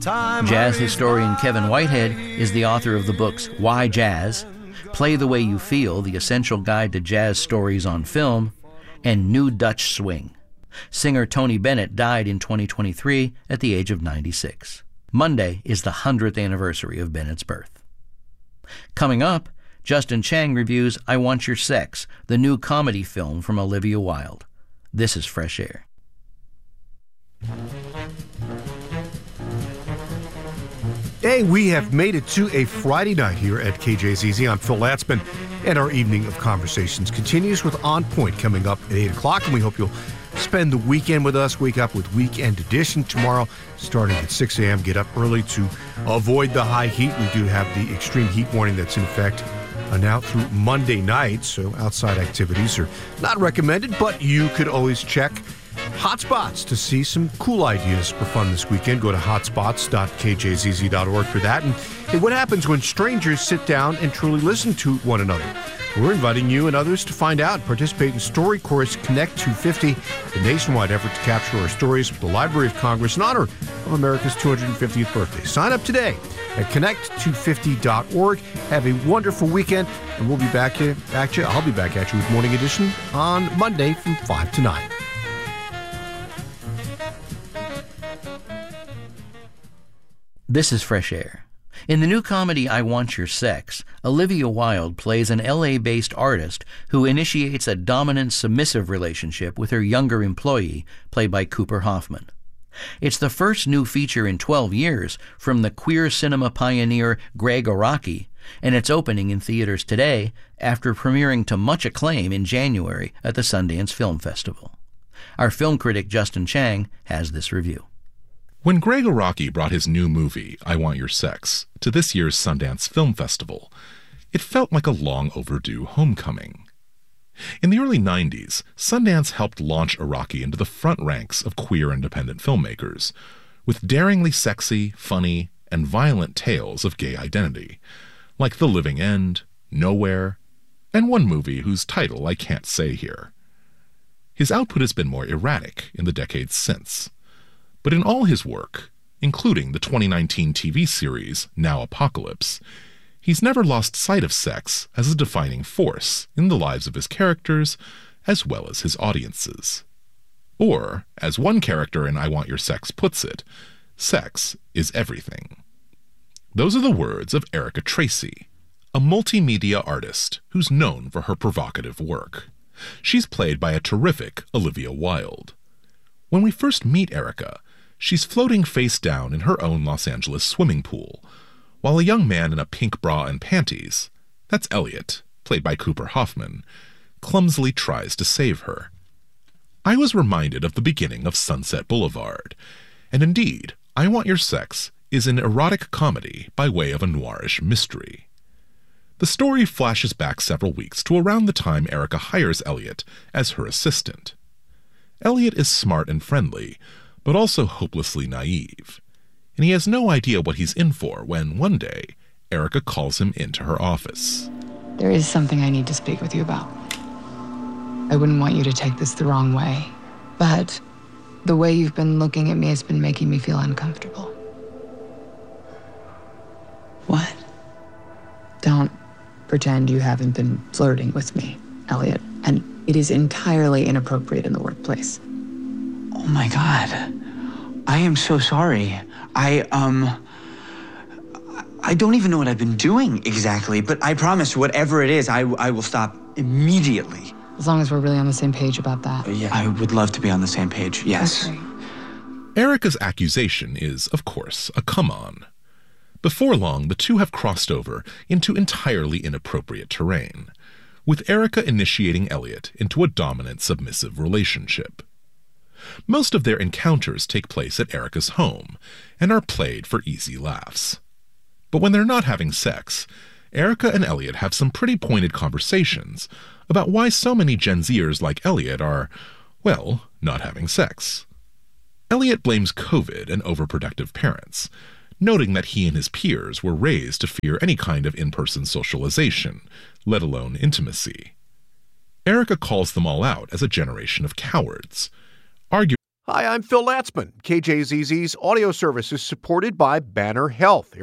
Jazz historian Kevin Whitehead is the author of the books Why Jazz?, Play the Way You Feel, The Essential Guide to Jazz Stories on Film, and New Dutch Swing. Singer Tony Bennett died in 2023 at the age of 96. Monday is the 100th anniversary of Bennett's birth. Coming up, Justin Chang reviews I Want Your Sex, the new comedy film from Olivia Wilde. This is Fresh Air. Hey, we have made it to a Friday night here at KJZZ. I'm Phil Latzman, and our evening of conversations continues with On Point coming up at 8 o'clock, and we hope you'll spend the weekend with us. Wake up with Weekend Edition tomorrow, starting at 6 a.m. Get up early to avoid the high heat. We do have the extreme heat warning that's in effect now through Monday night, so outside activities are not recommended, but you could always check Hotspots to see some cool ideas for fun this weekend. Go to hotspots.kjzz.org for that. And hey, what happens when strangers sit down and truly listen to one another? We're inviting you and others to find out. Participate in StoryCorps Connect 250, the nationwide effort to capture our stories with the Library of Congress in honor of America's 250th birthday. Sign up today at connect250.org. Have a wonderful weekend, and we'll be back at you. I'll be back at you with Morning Edition on Monday from 5 to 9. This is Fresh Air. In the new comedy I Want Your Sex, Olivia Wilde plays an LA-based artist who initiates a dominant, submissive relationship with her younger employee, played by Cooper Hoffman. It's the first new feature in 12 years from the queer cinema pioneer Gregg Araki, and it's opening in theaters today after premiering to much acclaim in January at the Sundance Film Festival. Our film critic Justin Chang has this review. When Gregg Araki brought his new movie, I Want Your Sex, to this year's Sundance Film Festival, it felt like a long overdue homecoming. In the early 90s, Sundance helped launch Araki into the front ranks of queer independent filmmakers, with daringly sexy, funny, and violent tales of gay identity, like The Living End, Nowhere, and one movie whose title I can't say here. His output has been more erratic in the decades since. But in all his work, including the 2019 TV series Now Apocalypse, he's never lost sight of sex as a defining force in the lives of his characters as well as his audiences. Or, as one character in I Want Your Sex puts it, sex is everything. Those are the words of Erica Tracy, a multimedia artist who's known for her provocative work. She's played by a terrific Olivia Wilde. When we first meet Erica, she's floating face down in her own Los Angeles swimming pool, while a young man in a pink bra and panties, that's Elliot, played by Cooper Hoffman, clumsily tries to save her. I was reminded of the beginning of Sunset Boulevard, and indeed, I Want Your Sex is an erotic comedy by way of a noirish mystery. The story flashes back several weeks to around the time Erica hires Elliot as her assistant. Elliot is smart and friendly, but also hopelessly naive, and he has no idea what he's in for when, one day, Erica calls him into her office. There is something I need to speak with you about. I wouldn't want you to take this the wrong way, but the way you've been looking at me has been making me feel uncomfortable. What? Don't pretend you haven't been flirting with me, Elliot, and it is entirely inappropriate in the workplace. Oh my God. I am so sorry. I don't even know what I've been doing exactly, but I promise whatever it is, I will stop immediately. As long as we're really on the same page about that. Yeah, I would love to be on the same page, yes. Okay. Erica's accusation is, of course, a come-on. Before long, the two have crossed over into entirely inappropriate terrain, with Erica initiating Elliot into a dominant, submissive relationship. Most of their encounters take place at Erica's home and are played for easy laughs. But when they're not having sex, Erica and Elliot have some pretty pointed conversations about why so many Gen Zers like Elliot are, well, not having sex. Elliot blames COVID and overprotective parents, noting that he and his peers were raised to fear any kind of in-person socialization, let alone intimacy. Erica calls them all out as a generation of cowards, arguing Hi, I'm Phil Latzman. KJZZ's audio service is supported by Banner Health.